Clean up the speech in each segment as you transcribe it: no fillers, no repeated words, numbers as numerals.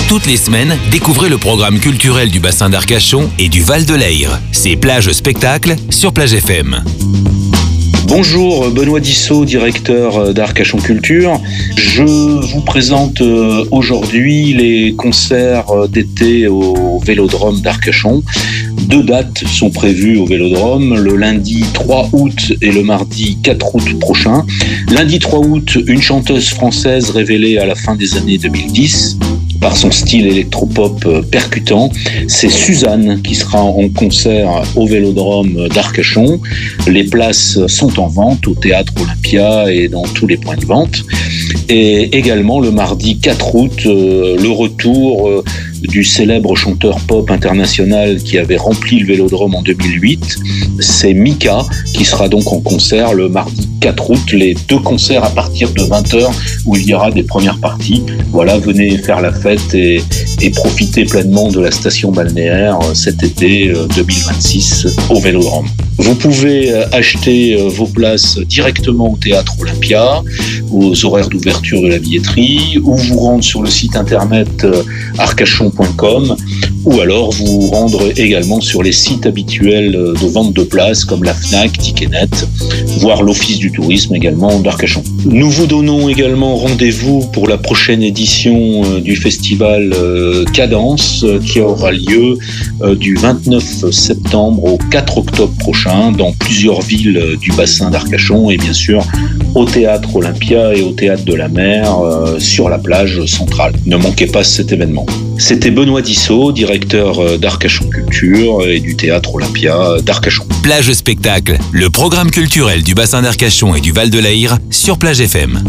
Toutes les semaines, découvrez le programme culturel du bassin d'Arcachon et du Val de l'Ayre. C'est Plage Spectacle sur Plage FM. Bonjour, Benoît Dissot, directeur d'Arcachon Culture. Je vous présente aujourd'hui les concerts d'été au Vélodrome d'Arcachon. 2 dates sont prévues au Vélodrome, le lundi 3 août et le mardi 4 août prochain. Lundi 3 août, une chanteuse française révélée à la fin des années 2010. Par son style électropop percutant, c'est Suzanne qui sera en concert au Vélodrome d'Arcachon. Les places sont en vente au Théâtre Olympia et dans tous les points de vente. Et également le mardi 4 août, le retour du célèbre chanteur pop international qui avait rempli le Vélodrome en 2008. C'est Mika qui sera donc en concert le mardi 4 août. Les 2 concerts à partir de 20h où il y aura des premières parties. Voilà, venez faire la fête et profiter pleinement de la station balnéaire cet été 2026 au Vélodrome. Vous pouvez acheter vos places directement au Théâtre Olympia, aux horaires d'ouverture de la billetterie, ou vous rendre sur le site internet arcachon.com, ou alors vous rendre également sur les sites habituels de vente de places comme la Fnac, Ticketnet, voire l'Office du tourisme également d'Arcachon. Nous vous donnons également rendez-vous pour la prochaine édition du festival Cadence qui aura lieu du 29 septembre au 4 octobre prochain dans plusieurs villes du bassin d'Arcachon et bien sûr au Théâtre Olympia et au Théâtre de la Mer sur la plage centrale. Ne manquez pas cet événement. C'était Benoît Dissot, directeur d'Arcachon Culture et du Théâtre Olympia d'Arcachon. Plage Spectacle, le programme culturel du bassin d'Arcachon et du Val de l'Ayre sur Plage FM.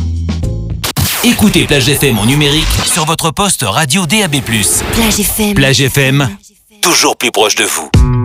Écoutez Plage FM en numérique sur votre poste radio DAB+. Plage FM. Plage FM, toujours plus proche de vous.